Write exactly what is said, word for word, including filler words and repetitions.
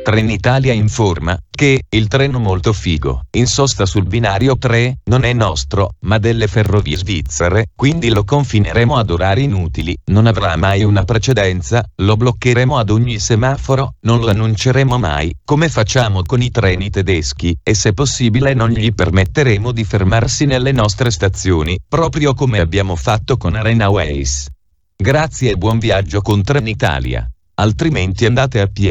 Trenitalia informa che il treno molto figo, in sosta sul binario tre, non è nostro, ma delle ferrovie svizzere, quindi lo confineremo ad orari inutili, non avrà mai una precedenza, lo bloccheremo ad ogni semaforo, non lo annunceremo mai, come facciamo con i treni tedeschi, e se possibile non gli permetteremo di fermarsi nelle nostre stazioni, proprio come abbiamo fatto con Arenaways. Grazie e buon viaggio con Trenitalia. Altrimenti andate a piedi.